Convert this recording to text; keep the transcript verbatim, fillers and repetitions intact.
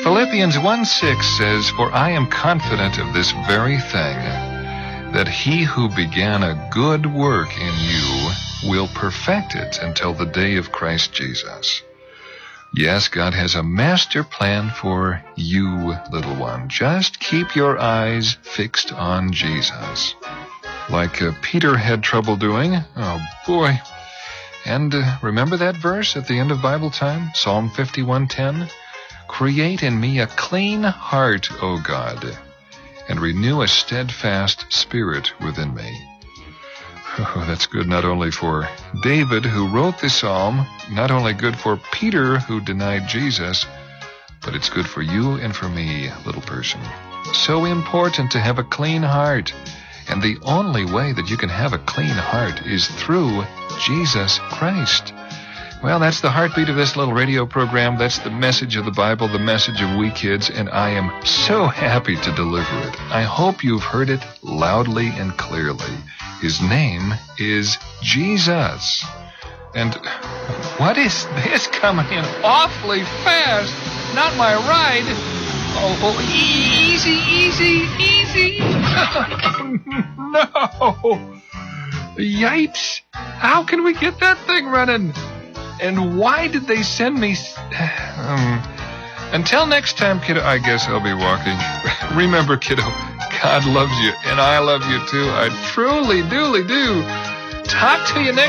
Philippians one six says, "For I am confident of this very thing, that he who began a good work in you will perfect it until the day of Christ Jesus." Yes, God has a master plan for you, little one. Just keep your eyes fixed on Jesus. Like uh, Peter had trouble doing. Oh, boy. And uh, remember that verse at the end of Bible time? Psalm fifty-one ten? "Create in me a clean heart, O God, and renew a steadfast spirit within me." Oh, that's good not only for David, who wrote this psalm, not only good for Peter, who denied Jesus, but it's good for you and for me, little person. So important to have a clean heart. And the only way that you can have a clean heart is through Jesus Christ. Well, that's the heartbeat of this little radio program. That's the message of the Bible, the message of We Kids, and I am so happy to deliver it. I hope you've heard it loudly and clearly. His name is Jesus. And what is this coming in awfully fast? Not my ride. Oh, oh easy, easy, easy. No. Yipes. How can we get that thing running? And why did they send me... Um, until next time, kiddo, I guess I'll be walking. Remember, kiddo, God loves you, and I love you too. I truly, duly do. Talk to you next